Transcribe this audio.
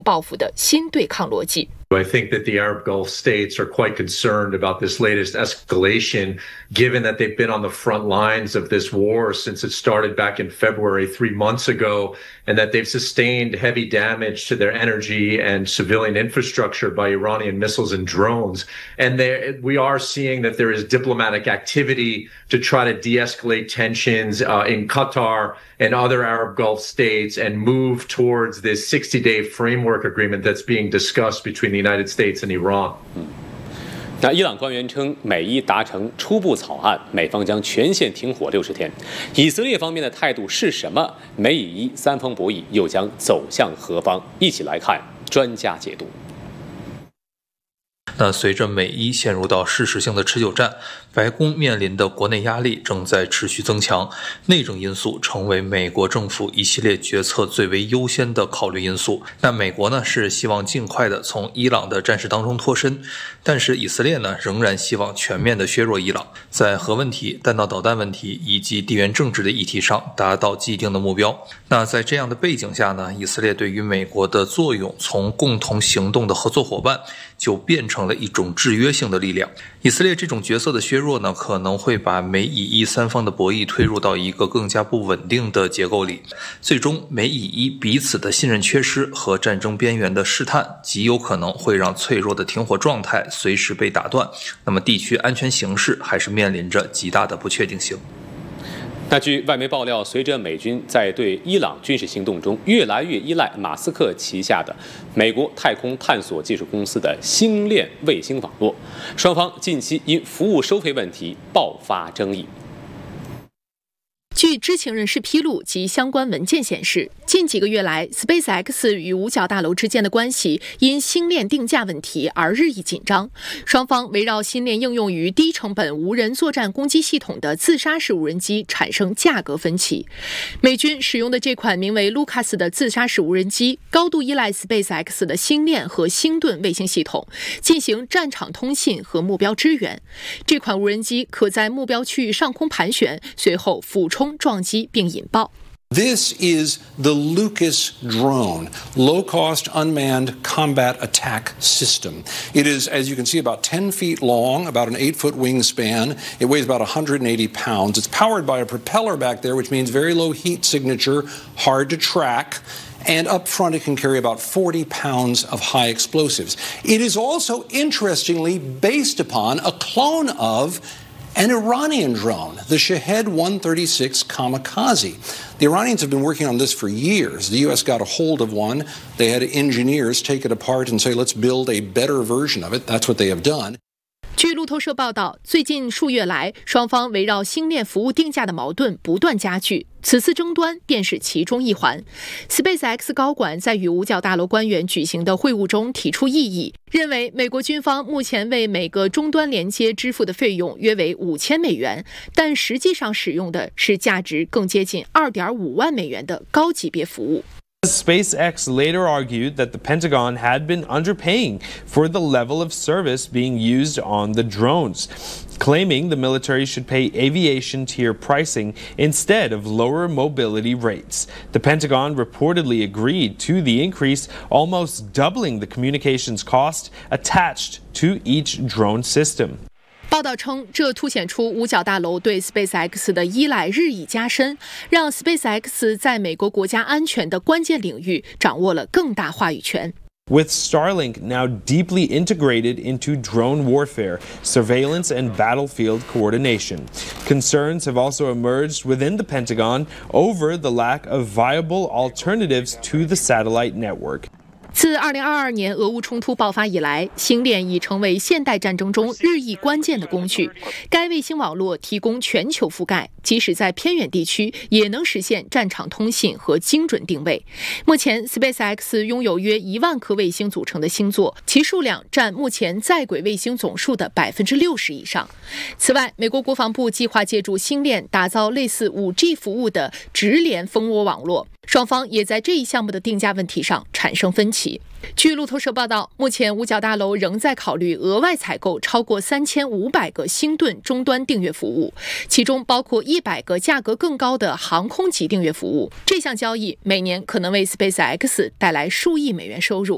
报复的新对抗逻辑。 I think that the Arab Gulf states are quite concerned about this latest escalation, given that they've been on the front lines of this war since it started back in February 3 months ago, and that they've sustained heavy damage to their energy and civilian infrastructure by Iranian missiles and drones. And we are seeing that there is diplomatic activity to try to de-escalate tensions in Qatar and other Arab Gulf states and move towards this 60-day framework agreement that's being discussed between the United States and Iran. 那伊朗官员称，美伊达成初步草案，美方将全线停火60天。以色列方面的态度是什么？美以伊三方博弈又将走向何方？一起来看专家解读。 那随着美伊陷入到事实性的持久战，白宫面临的国内压力正在持续增强，内政因素成为美国政府一系列决策最为优先的考虑因素。那美国呢是希望尽快的从伊朗的战事当中脱身，但是以色列呢仍然希望全面的削弱伊朗，在核问题、弹道导弹问题以及地缘政治的议题上达到既定的目标。那在这样的背景下呢，以色列对于美国的作用从共同行动的合作伙伴就变成了一种制约性的力量。以色列这种角色的削弱呢，可能会把美以伊三方的博弈推入到一个更加不稳定的结构里，最终美以伊彼此的信任缺失和战争边缘的试探，极有可能会让脆弱的停火状态随时被打断，那么地区安全形势还是面临着极大的不确定性。 那据外媒爆料，随着美军在对伊朗军事行动中越来越依赖马斯克旗下的美国太空探索技术公司的星链卫星网络，双方近期因服务收费问题爆发争议。 据知情人士披露及相关文件显示，近几个月来 SpaceX 与五角大楼之间的关系因星链定价问题而日益紧张，双方围绕星链应用于低成本无人作战攻击系统的自杀式无人机产生价格分歧。美军使用的这款名为 Lucas 的自杀式无人机高度依赖 SpaceX 的星链和星盾卫星系统进行战场通信和目标支援。这款无人机可在目标区域上空盘旋，随后俯冲撞击并引爆。 This is the Lucas drone, low-cost unmanned combat attack system. It is, as you can see, about 10 feet long, about an 8-foot wingspan. It weighs about 180 pounds. It's powered by a propeller back there, which means very low heat signature, hard to track. And up front, it can carry about 40 pounds of high explosives. It is also, interestingly, based upon a clone of an Iranian drone, the Shahed 136 Kamikaze. The Iranians have been working on this for years. The U.S. got a hold of one. They had engineers take it apart and say, let's build a better version of it. That's what they have done. 据路透社报道，最近数月来，双方围绕星链服务定价的矛盾不断加剧，此次争端便是其中一环。SpaceX 高管在与五角大楼官员举行的会晤中提出异议，认为美国军方目前为每个终端连接支付的费用约为$5000，但实际上使用的是价值更接近$2.5万的高级别服务。 SpaceX later argued that the Pentagon had been underpaying for the level of service being used on the drones, claiming the military should pay aviation tier pricing instead of lower mobility rates. The Pentagon reportedly agreed to the increase, almost doubling the communications cost attached to each drone system. 报道称，这凸显出五角大楼对 SpaceX 的依赖日益加深，让 SpaceX 在美国国家安全的关键领域掌握了更大话语权。 With Starlink now deeply integrated into drone warfare, surveillance, and battlefield coordination, concerns have also emerged within the Pentagon over the lack of viable alternatives to the satellite network. 自2022年俄乌冲突爆发以来，星链已成为现代战争中日益关键的工具。该卫星网络提供全球覆盖，即使在偏远地区也能实现战场通信和精准定位。目前 SpaceX 拥有约1万颗卫星组成的星座，其数量占目前在轨卫星总数的60%以上。此外，美国国防部计划借助星链打造类似 5G 服务的直连蜂窝网络，双方也在这一项目的定价问题上产生分歧。据路透社报道，目前五角大楼仍在考虑额外采购超过3500个星盾终端订阅服务，其中包括100个价格更高的航空级订阅服务。这项交易每年可能为 SpaceX 带来数亿美元收入。